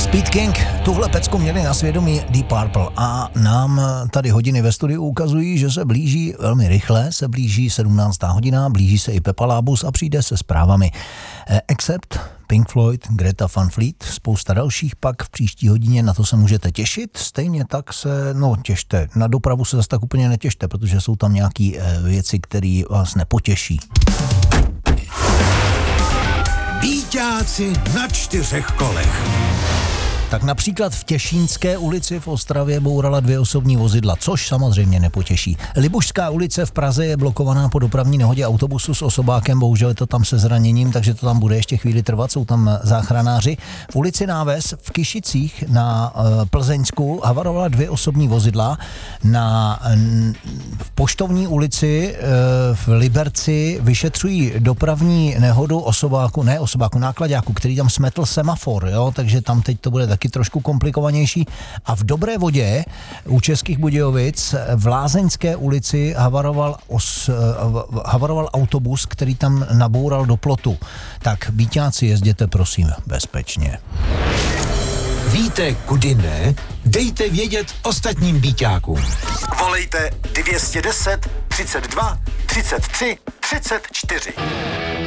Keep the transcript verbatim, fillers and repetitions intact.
Speed King, tuhle pecku měli na svědomí Deep Purple a nám tady hodiny ve studiu ukazují, že se blíží velmi rychle, se blíží sedmnáctá hodina, blíží se i Pepa Lábus a přijde se zprávami. Except Pink Floyd, Greta Van Fleet, spousta dalších pak v příští hodině, na to se můžete těšit. Stejně tak se, no těšte, na dopravu se zase tak úplně netěšte, protože jsou tam nějaký e, věci, které vás nepotěší. Býťáci na čtyřech kolech. Tak například v Těšínské ulici v Ostravě bourala dvě osobní vozidla, což samozřejmě nepotěší. Libušská ulice v Praze je blokovaná po dopravní nehodě autobusu s osobákem, bohužel je to tam se zraněním, takže to tam bude ještě chvíli trvat, jsou tam záchranáři. V ulici Náves v Kyšicích na uh, Plzeňsku havarovala dvě osobní vozidla. Na n, v Poštovní ulici uh, v Liberci vyšetřují dopravní nehodu osobáku, ne osobáku, náklaďáku, který tam smetl semafor, jo, takže tam teď to bude taky trošku komplikovanější. A v Dobré Vodě u Českých Budějovic v Lázeňské ulici havaroval, os, havaroval autobus, který tam naboural do plotu. Tak býťáci, jezděte prosím bezpečně. Víte, kudy ne? Dejte vědět ostatním býťákům. Volejte dvě stě deset, třicet dva, třicet tři, třicet čtyři.